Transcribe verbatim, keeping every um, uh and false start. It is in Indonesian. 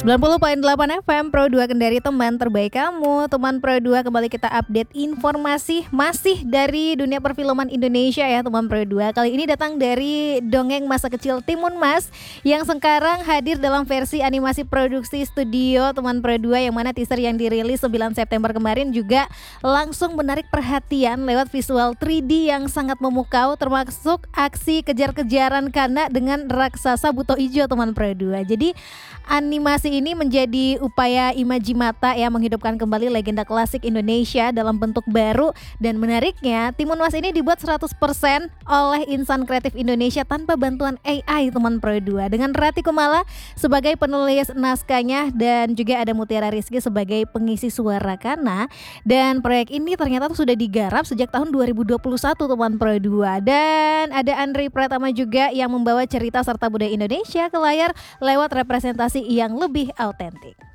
sembilan puluh koma delapan F M Pro dua Kendari, teman terbaik kamu. Teman Pro dua, kembali kita update informasi masih dari dunia perfilman Indonesia ya teman Pro dua. Kali ini datang dari dongeng masa kecil Timun Mas yang sekarang hadir dalam versi animasi produksi studio teman Pro dua, yang mana teaser yang dirilis sembilan September kemarin juga langsung menarik perhatian lewat visual tiga D yang sangat memukau, termasuk aksi kejar-kejaran Kana dengan raksasa buto ijo teman Pro dua. Jadi animasi ini menjadi upaya Imajimata yang menghidupkan kembali legenda klasik Indonesia dalam bentuk baru, dan menariknya Timun Mas ini dibuat seratus persen oleh insan kreatif Indonesia tanpa bantuan A I teman Pro dua, dengan Rati Kumala sebagai penulis naskahnya dan juga ada Mutiara Rizky sebagai pengisi suara Kana. Dan proyek ini ternyata tuh sudah digarap sejak tahun dua ribu dua puluh satu teman Pro dua, dan ada Andri Pratama juga yang membawa cerita serta budaya Indonesia ke layar lewat representasi yang lebih autentik.